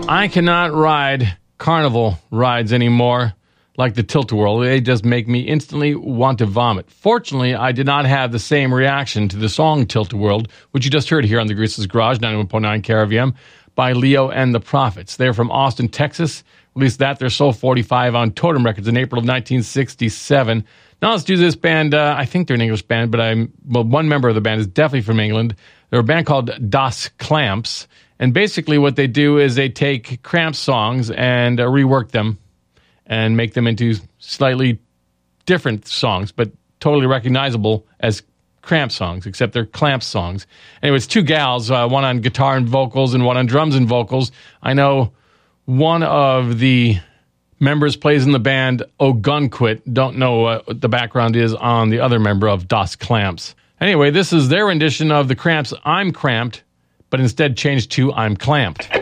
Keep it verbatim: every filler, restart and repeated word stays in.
I cannot ride carnival rides anymore like the Tilt-A-Whirl. They just make me instantly want to vomit. Fortunately, I did not have the same reaction to the song Tilt-A-Whirl, which you just heard here on the Grease's Garage, ninety-one point nine K R V M, by Leo and the Prophets. They're from Austin, Texas. Released that, their Soul forty-five, on Totem Records in April of nineteen sixty-seven. Now let's do this band. Uh, I think they're an English band, but I'm well. One member of the band is definitely from England. They're a band called Das Clamps, and basically what they do is they take Cramps songs and uh, rework them and make them into slightly different songs, but totally recognizable as Cramps songs, except they're Clamps songs. Anyway, it's two gals, uh, one on guitar and vocals and one on drums and vocals. I know one of the members plays in the band Ogunquit. Don't know what the background is on the other member of Das Clamps. Anyway, this is their rendition of the Cramps' I'm Cramped, but instead changed to I'm Clamped.